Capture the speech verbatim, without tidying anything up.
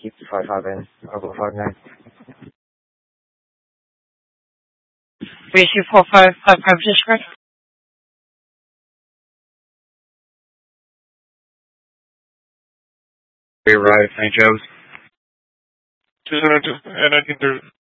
keep five five in, over five nine. three two four five five five discard. We arrived, Saint Joe's. two zero two, and I think there's